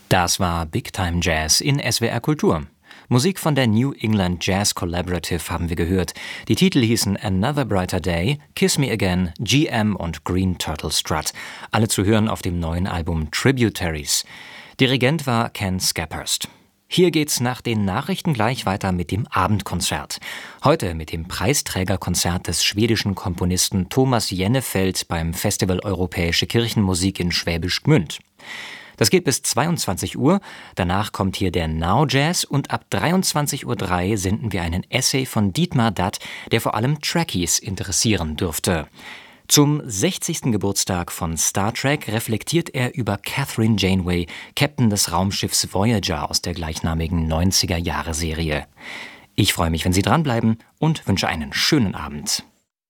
Das war Big Time Jazz in SWR Kultur. Musik von der New England Jazz Collaborative haben wir gehört. Die Titel hießen Another Brighter Day, Kiss Me Again, GM und Green Turtle Strut. Alle zu hören auf dem neuen Album Tributaries. Dirigent war Ken Scapphurst. Hier geht's nach den Nachrichten gleich weiter mit dem Abendkonzert. Heute mit dem Preisträgerkonzert des schwedischen Komponisten Thomas Jennefeld beim Festival Europäische Kirchenmusik in Schwäbisch Gmünd. Das geht bis 22 Uhr, danach kommt hier der Now Jazz und ab 23:03 Uhr senden wir einen Essay von Dietmar Datt, der vor allem Trekkies interessieren dürfte. Zum 60. Geburtstag von Star Trek reflektiert er über Catherine Janeway, Captain des Raumschiffs Voyager aus der gleichnamigen 90er-Jahre-Serie. Ich freue mich, wenn Sie dranbleiben und wünsche einen schönen Abend.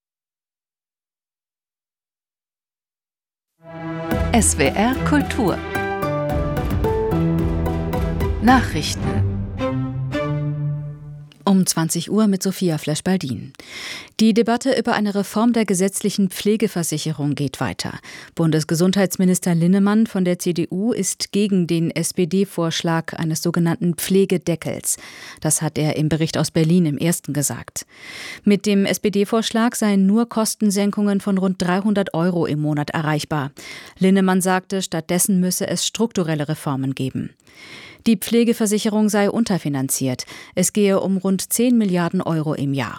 SWR Kultur Nachrichten um 20 Uhr mit Sophia Flesch-Baldin. Die Debatte über eine Reform der gesetzlichen Pflegeversicherung geht weiter. Bundesgesundheitsminister Linnemann von der CDU ist gegen den SPD-Vorschlag eines sogenannten Pflegedeckels. Das hat er im Bericht aus Berlin im Ersten gesagt. Mit dem SPD-Vorschlag seien nur Kostensenkungen von rund 300 € im Monat erreichbar. Linnemann sagte, stattdessen müsse es strukturelle Reformen geben. Die Pflegeversicherung sei unterfinanziert. Es gehe um rund 10 Milliarden € im Jahr.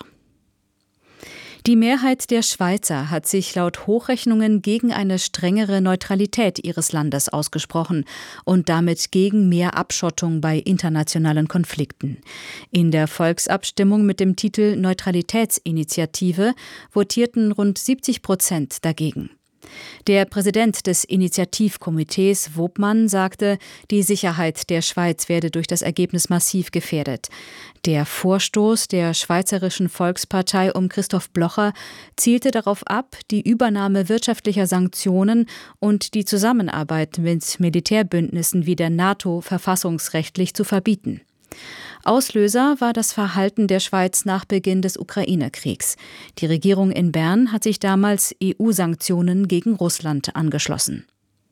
Die Mehrheit der Schweizer hat sich laut Hochrechnungen gegen eine strengere Neutralität ihres Landes ausgesprochen und damit gegen mehr Abschottung bei internationalen Konflikten. In der Volksabstimmung mit dem Titel Neutralitätsinitiative votierten rund 70% dagegen. Der Präsident des Initiativkomitees, Wobmann, sagte, die Sicherheit der Schweiz werde durch das Ergebnis massiv gefährdet. Der Vorstoß der Schweizerischen Volkspartei um Christoph Blocher zielte darauf ab, die Übernahme wirtschaftlicher Sanktionen und die Zusammenarbeit mit Militärbündnissen wie der NATO verfassungsrechtlich zu verbieten. Auslöser war das Verhalten der Schweiz nach Beginn des Ukraine-Kriegs. Die Regierung in Bern hat sich damals EU-Sanktionen gegen Russland angeschlossen.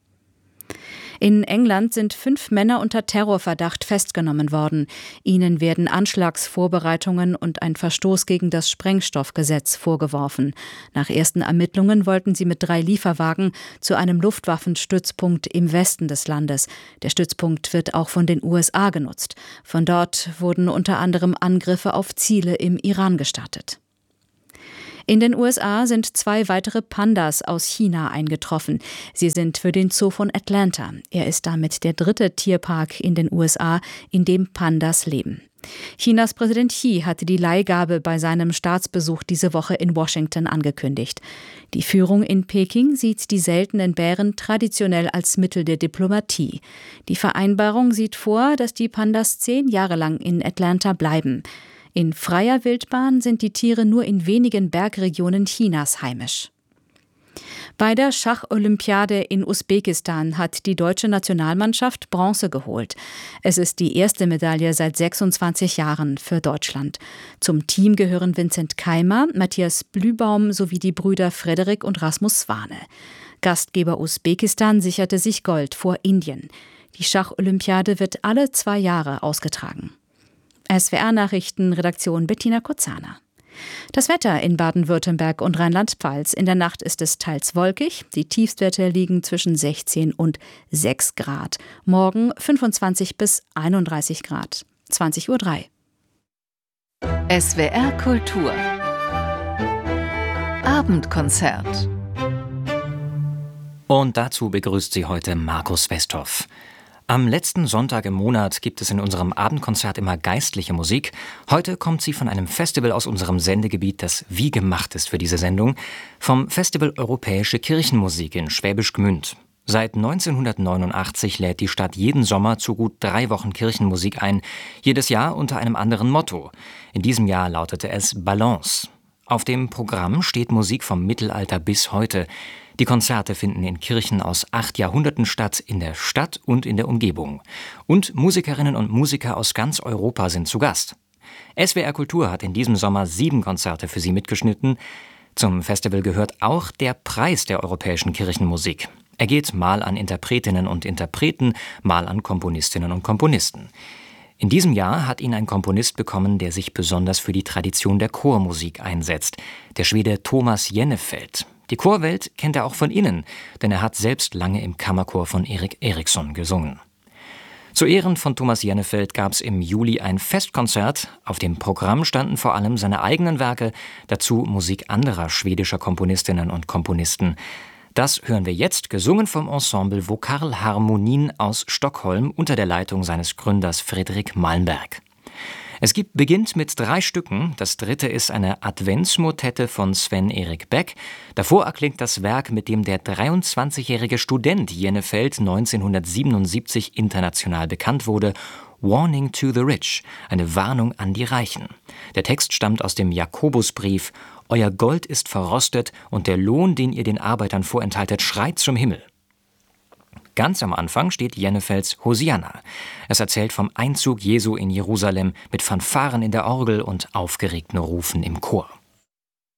In England sind 5 Männer unter Terrorverdacht festgenommen worden. Ihnen werden Anschlagsvorbereitungen und ein Verstoß gegen das Sprengstoffgesetz vorgeworfen. Nach ersten Ermittlungen wollten sie mit 3 Lieferwagen zu einem Luftwaffenstützpunkt im Westen des Landes. Der Stützpunkt wird auch von den USA genutzt. Von dort wurden unter anderem Angriffe auf Ziele im Iran gestartet. In den USA sind 2 weitere Pandas aus China eingetroffen. Sie sind für den Zoo von Atlanta. Er ist damit der 3. Tierpark in den USA, in dem Pandas leben. Chinas Präsident Xi hatte die Leihgabe bei seinem Staatsbesuch diese Woche in Washington angekündigt. Die Führung in Peking sieht die seltenen Bären traditionell als Mittel der Diplomatie. Die Vereinbarung sieht vor, dass die Pandas 10 Jahre lang in Atlanta bleiben. In freier Wildbahn sind die Tiere nur in wenigen Bergregionen Chinas heimisch. Bei der Schach-Olympiade in Usbekistan hat die deutsche Nationalmannschaft Bronze geholt. Es ist die erste Medaille seit 26 Jahren für Deutschland. Zum Team gehören Vincent Keimer, Matthias Blübaum sowie die Brüder Frederik und Rasmus Swane. Gastgeber Usbekistan sicherte sich Gold vor Indien. Die Schach-Olympiade wird alle 2 Jahre ausgetragen. SWR-Nachrichten, Redaktion Bettina Kozana. Das Wetter in Baden-Württemberg und Rheinland-Pfalz. In der Nacht ist es teils wolkig. Die Tiefstwerte liegen zwischen 16 und 6 Grad. Morgen 25 bis 31 Grad. 20:03 Uhr. SWR Kultur Abendkonzert. Und dazu begrüßt Sie heute Markus Westhoff. Am letzten Sonntag im Monat gibt es in unserem Abendkonzert immer geistliche Musik. Heute kommt sie von einem Festival aus unserem Sendegebiet, das wie gemacht ist für diese Sendung, vom Festival Europäische Kirchenmusik in Schwäbisch Gmünd. Seit 1989 lädt die Stadt jeden Sommer zu gut 3 Wochen Kirchenmusik ein, jedes Jahr unter einem anderen Motto. In diesem Jahr lautete es Balance. Auf dem Programm steht Musik vom Mittelalter bis heute. Die Konzerte finden in Kirchen aus 8 Jahrhunderten statt, in der Stadt und in der Umgebung. Und Musikerinnen und Musiker aus ganz Europa sind zu Gast. SWR Kultur hat in diesem Sommer 7 Konzerte für Sie mitgeschnitten. Zum Festival gehört auch der Preis der europäischen Kirchenmusik. Er geht mal an Interpretinnen und Interpreten, mal an Komponistinnen und Komponisten. In diesem Jahr hat ihn ein Komponist bekommen, der sich besonders für die Tradition der Chormusik einsetzt, der Schwede Thomas Jennefelt. Die Chorwelt kennt er auch von innen, denn er hat selbst lange im Kammerchor von Erik Eriksson gesungen. Zu Ehren von Thomas Jennefelt gab es im Juli ein Festkonzert. Auf dem Programm standen vor allem seine eigenen Werke, dazu Musik anderer schwedischer Komponistinnen und Komponisten. Das hören wir jetzt, gesungen vom Ensemble Vokalharmonien aus Stockholm unter der Leitung seines Gründers Fredrik Malmberg. Es beginnt mit 3 Stücken. Das dritte ist eine Adventsmotette von Sven-Erik Beck. Davor erklingt das Werk, mit dem der 23-jährige Student Jennefelt 1977 international bekannt wurde, Warning to the Rich, eine Warnung an die Reichen. Der Text stammt aus dem Jakobusbrief: Euer Gold ist verrostet und der Lohn, den ihr den Arbeitern vorenthaltet, schreit zum Himmel. Ganz am Anfang steht Jennefelts Hosianna. Es erzählt vom Einzug Jesu in Jerusalem mit Fanfaren in der Orgel und aufgeregten Rufen im Chor.